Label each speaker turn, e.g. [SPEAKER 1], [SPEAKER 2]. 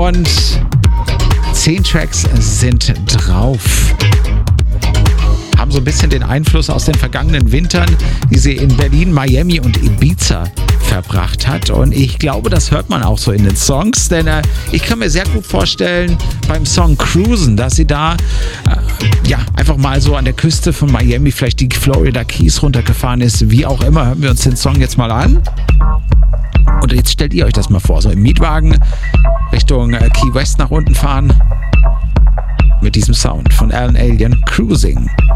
[SPEAKER 1] und 10 Tracks sind drauf. Haben so ein bisschen den Einfluss aus den vergangenen Wintern, die sie in Berlin, Miami und Ibiza verbracht hat. Und ich glaube, das hört man auch so in den Songs, denn ich kann mir sehr gut vorstellen, beim Song Cruisen, dass sie da einfach mal so an der Küste von Miami vielleicht die Florida Keys runtergefahren ist. Wie auch immer, hören wir uns den Song jetzt mal an. Und jetzt stellt ihr euch das mal vor, so im Mietwagen Richtung Key West nach unten fahren mit diesem Sound von Alan Alien, Cruising.